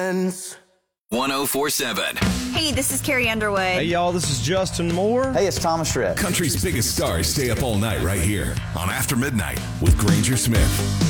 friends. 1047. Hey, this is Carrie Underwood. Hey, y'all, this is Justin Moore. Hey, it's Thomas Rhett. Country's biggest stars stay up all night right here on After Midnight with Granger Smith.